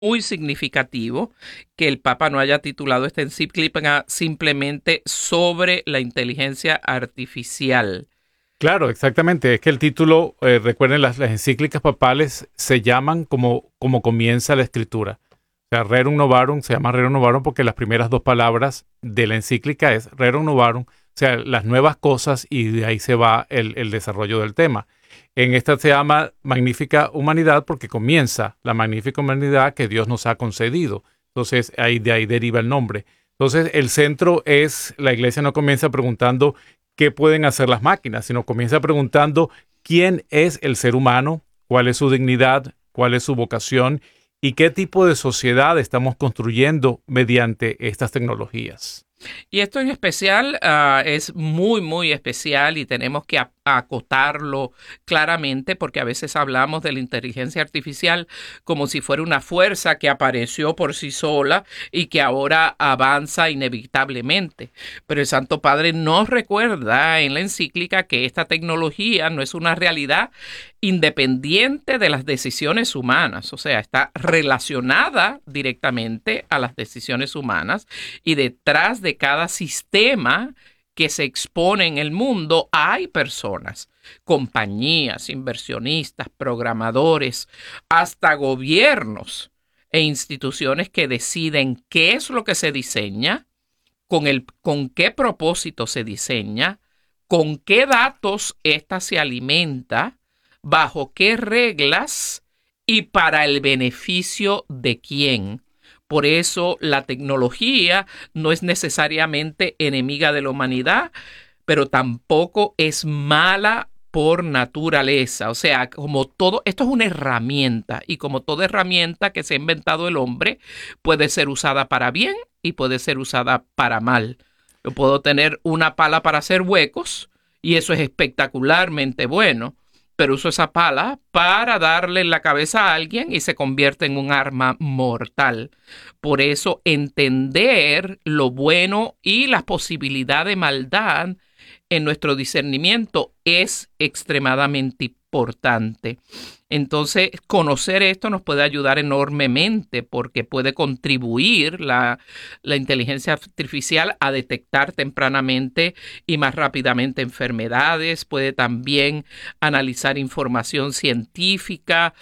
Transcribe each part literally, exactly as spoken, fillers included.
muy significativo que el Papa no haya titulado esta encíclica simplemente sobre la inteligencia artificial. Claro, exactamente. Es que el título, eh, recuerden, las, las encíclicas papales se llaman como, como comienza la escritura. O sea, Rerum Novarum se llama Rerum Novarum porque las primeras dos palabras de la encíclica es Rerum Novarum, o sea, las nuevas cosas, y de ahí se va el, el desarrollo del tema. En esta se llama Magnífica Humanidad porque comienza la magnífica humanidad que Dios nos ha concedido. Entonces, ahí, de ahí deriva el nombre. Entonces, el centro es, la iglesia no comienza preguntando qué pueden hacer las máquinas, sino comienza preguntando quién es el ser humano, cuál es su dignidad, cuál es su vocación y qué tipo de sociedad estamos construyendo mediante estas tecnologías. Y esto en especial uh, es muy, muy especial y tenemos que a- acotarlo claramente porque a veces hablamos de la inteligencia artificial como si fuera una fuerza que apareció por sí sola y que ahora avanza inevitablemente. Pero el Santo Padre nos recuerda en la encíclica que esta tecnología no es una realidad independiente de las decisiones humanas, o sea, está relacionada directamente a las decisiones humanas y detrás de cada sistema que se expone en el mundo hay personas, compañías, inversionistas, programadores, hasta gobiernos e instituciones que deciden qué es lo que se diseña, con, el, con qué propósito se diseña, con qué datos ésta se alimenta, bajo qué reglas y para el beneficio de quién. Por eso la tecnología no es necesariamente enemiga de la humanidad, pero tampoco es mala por naturaleza. O sea, como todo, esto es una herramienta y como toda herramienta que se ha inventado el hombre, puede ser usada para bien y puede ser usada para mal. Yo puedo tener una pala para hacer huecos y eso es espectacularmente bueno, pero uso esa pala para darle en la cabeza a alguien y se convierte en un arma mortal. Por eso entender lo bueno y las posibilidades de maldad en nuestro discernimiento es extremadamente importante. Entonces, conocer esto nos puede ayudar enormemente porque puede contribuir la, la inteligencia artificial a detectar tempranamente y más rápidamente enfermedades, puede también analizar información científica,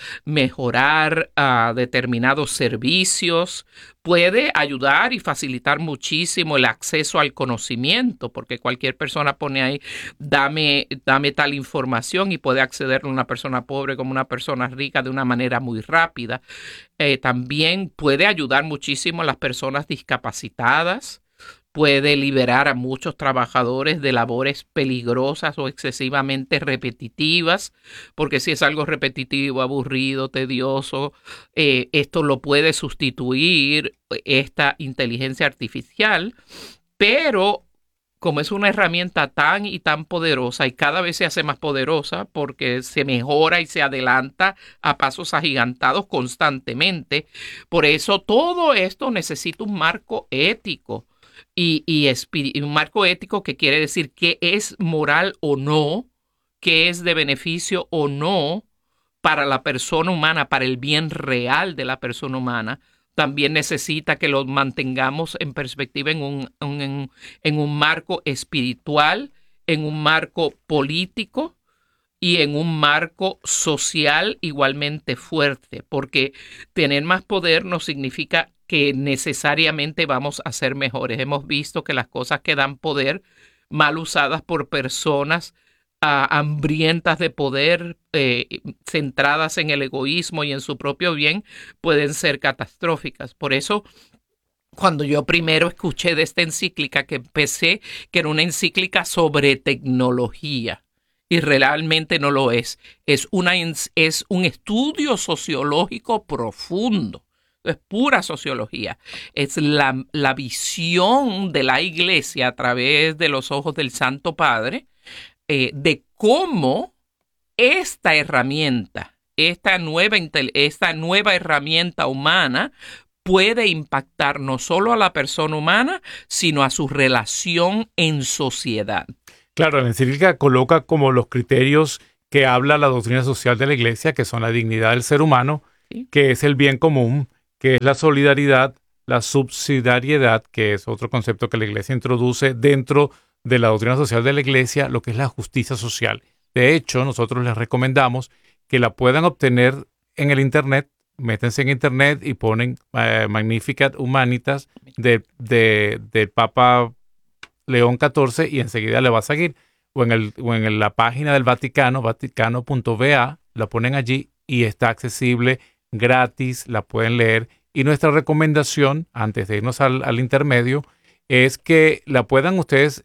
mejorar uh, determinados servicios, puede ayudar y facilitar muchísimo el acceso al conocimiento, porque cualquier persona pone ahí, dame, dame tal información y puede acceder a una persona pobre como una persona rica de una manera muy rápida. Eh, también puede ayudar muchísimo a las personas discapacitadas, puede liberar a muchos trabajadores de labores peligrosas o excesivamente repetitivas, porque si es algo repetitivo, aburrido, tedioso, eh, esto lo puede sustituir esta inteligencia artificial, pero como es una herramienta tan y tan poderosa y cada vez se hace más poderosa porque se mejora y se adelanta a pasos agigantados constantemente, por eso todo esto necesita un marco ético. Y, y, y un marco ético que quiere decir qué es moral o no, qué es de beneficio o no para la persona humana, para el bien real de la persona humana. También necesita que lo mantengamos en perspectiva en un, en, en un marco espiritual, en un marco político y en un marco social igualmente fuerte, porque tener más poder no significa que necesariamente vamos a ser mejores. Hemos visto que las cosas que dan poder, mal usadas por personas uh, hambrientas de poder, eh, centradas en el egoísmo y en su propio bien, pueden ser catastróficas. Por eso, cuando yo primero escuché de esta encíclica, que empecé, que era una encíclica sobre tecnología, y realmente no lo es, es, una, es un estudio sociológico profundo. Es pura sociología, es la, la visión de la iglesia a través de los ojos del Santo Padre, eh, de cómo esta herramienta, esta nueva, esta nueva herramienta humana puede impactar no solo a la persona humana, sino a su relación en sociedad. Claro, la encíclica coloca como los criterios que habla la doctrina social de la iglesia, que son la dignidad del ser humano, ¿Sí? que es el bien común, que es la solidaridad, la subsidiariedad, que es otro concepto que la Iglesia introduce dentro de la doctrina social de la Iglesia, lo que es la justicia social. De hecho, nosotros les recomendamos que la puedan obtener en el Internet. Métense en Internet y ponen eh, Magnificat Humanitas de, de, del Papa León catorce y enseguida le va a seguir. O en, el, o en la página del Vaticano, vaticano punto v a, la ponen allí y está accesible, gratis, la pueden leer. Y nuestra recomendación, antes de irnos al, al intermedio, es que la puedan ustedes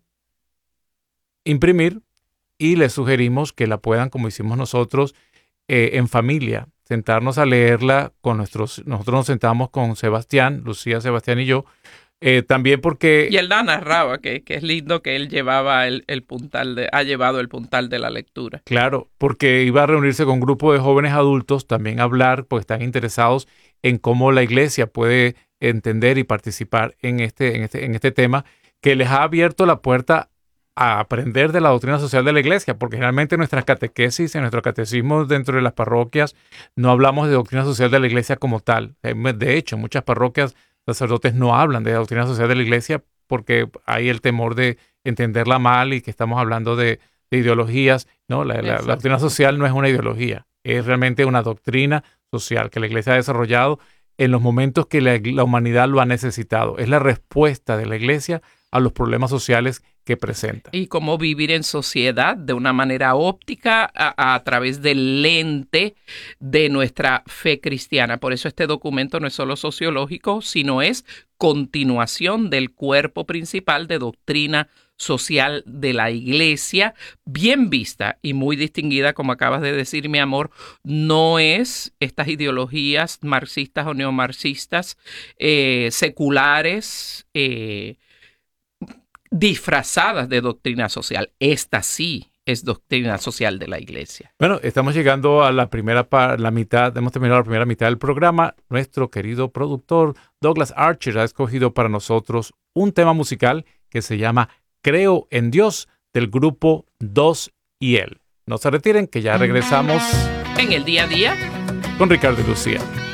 imprimir y les sugerimos que la puedan, como hicimos nosotros, eh, en familia, sentarnos a leerla con nuestros... Nosotros nos sentamos con Sebastián, Lucía, Sebastián y yo, Eh, también porque... Y él la narraba, que, que es lindo que él llevaba el, el puntal de, ha llevado el puntal de la lectura. Claro, porque iba a reunirse con un grupo de jóvenes adultos, también a hablar, pues están interesados en cómo la iglesia puede entender y participar en este, en este, en este tema, que les ha abierto la puerta a aprender de la doctrina social de la iglesia, porque generalmente en nuestras catequesis, en nuestro catecismo dentro de las parroquias, no hablamos de doctrina social de la iglesia como tal. De hecho, en muchas parroquias sacerdotes no hablan de la doctrina social de la iglesia porque hay el temor de entenderla mal y que estamos hablando de, de ideologías. No, la, la, la doctrina social no es una ideología, es realmente una doctrina social que la iglesia ha desarrollado en los momentos que la, la humanidad lo ha necesitado. Es la respuesta de la iglesia a los problemas sociales que presenta. Y cómo vivir en sociedad de una manera óptica a, a través del lente de nuestra fe cristiana. Por eso este documento no es solo sociológico, sino es continuación del cuerpo principal de doctrina social de la iglesia, bien vista y muy distinguida, como acabas de decir, mi amor. No es estas ideologías marxistas o neomarxistas, eh, seculares, eh, disfrazadas de doctrina social. Esta sí es doctrina social de la iglesia. Bueno, estamos llegando a la primera par, la mitad, hemos terminado la primera mitad del programa. Nuestro querido productor Douglas Archer ha escogido para nosotros un tema musical que se llama Creo en Dios, del grupo Dos y Él. No se retiren, que ya regresamos en el día a día con Ricardo y Lucía.